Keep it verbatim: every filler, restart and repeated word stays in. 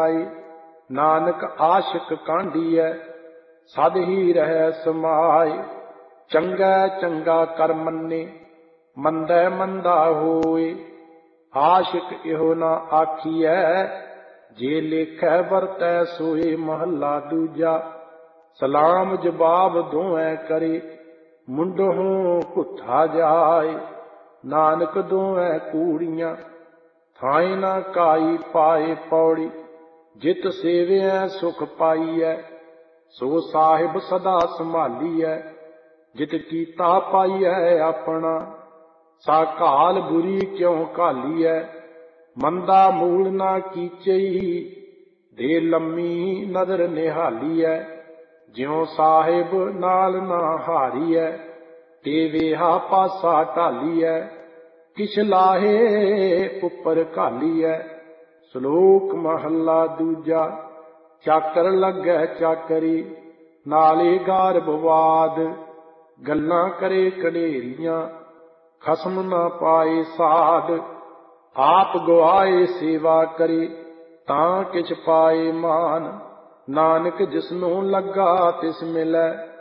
जाए। नानक आशिक कांढियै सद ही रह समाए। चंगा चंगा कर मन्ने मंदै मंदा होए। आशिक इहो ना आखिए जे लेखै वरतै सोए। महला दूजा। सलाम जवाब दोवें करे मुंडहों घुत्था जाए। नानक दोवें कूड़ियां थाई ना काई पाए। पौड़ी जित सेविਐ सुख पाईਐ सो साहिब सदा संभालीਐ। जित कीता पाईਐ अपना सा घाल बुरी क्यों घालीਐ। मंदा मूल ना कीचई दे लम्मी नदर निहालीਐ। ज्यों साहिब नाल ना हारीਐ ते वेहा पासा ढालीਐ। किछ लाहे उपर घालीਐ। ਸ਼ਲੋਕ ਮਹੱਲਾ ਦੂਜਾ। ਚਾਕਰ ਲੱਗੈ ਚਾਕਰੀ ਨਾਲੇ ਗਾਰ ਬਵਾਦ। ਗੱਲਾਂ ਕਰੇ ਕਨੇਰੀਆਂ ਖਸਮ ਨਾ ਪਾਏ ਸਾਧ। ਆਪ ਗੁਆਏ ਸੇਵਾ ਕਰੇ ਤਾਂ ਕਿਛ ਪਾਏ ਮਾਨ। ਨਾਨਕ ਜਿਸਨੂੰ ਲੱਗਾ ਤਿਸ ਮਿਲੈ